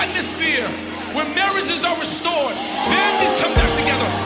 atmosphere where marriages are restored, families come back together,